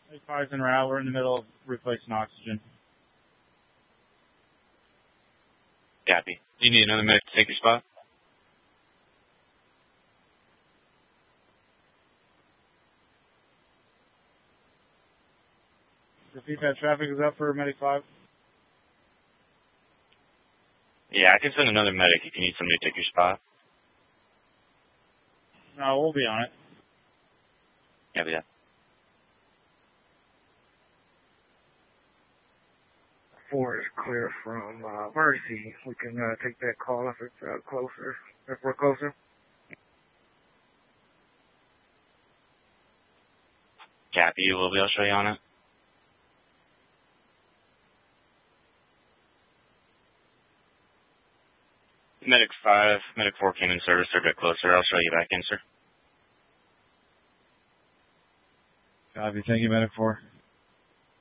5's en route. We're in the middle of replacing oxygen. Copy. Do you need another medic to take your spot? The feedback traffic is up for Medic 5. Yeah, I can send another medic if you need somebody to take your spot. No, we'll be on it. Copy that. 4 is clear from Mercy. We can take that call if it's closer. If we're closer. Copy. We'll be able to show you on it. Medic 5, Medic 4 came in service. They're a bit closer. I'll show you back in, sir. Copy. Thank you, Medic 4.